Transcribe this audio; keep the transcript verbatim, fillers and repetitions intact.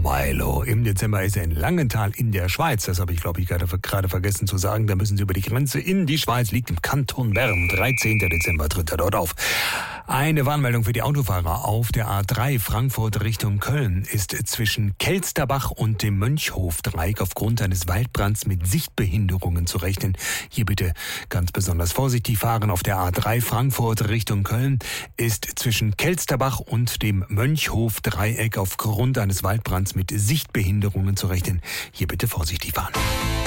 Weiler. Im Dezember ist er in Langenthal in der Schweiz. Das habe ich, glaube ich, gerade, gerade vergessen zu sagen. Da müssen Sie über die Grenze in die Schweiz. Liegt im Kanton Bern. dreizehnten Dezember tritt er dort auf. Eine Warnmeldung für die Autofahrer. Auf der A drei Frankfurt Richtung Köln ist zwischen Kelsterbach und dem Mönchhof-Dreieck aufgrund eines Waldbrands mit Sichtbehinderungen zu rechnen. Hier bitte ganz besonders vorsichtig fahren. Auf der A drei Frankfurt Richtung Köln ist zwischen Kelsterbach und dem Mönchhof-Dreieck aufgrund eines Waldbrands mit Sichtbehinderungen zu rechnen. Hier bitte vorsichtig fahren.